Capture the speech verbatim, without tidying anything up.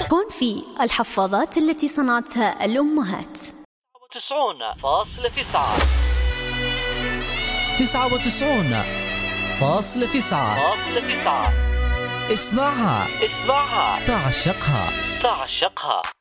كونفي، الحفاضات التي صنعتها الأمهات. تسعون فاصلة تسعة تسعة وتسعون فاصلة تسعة فاصلة تسعة. اسمعها اسمعها تعشقها تعشقها.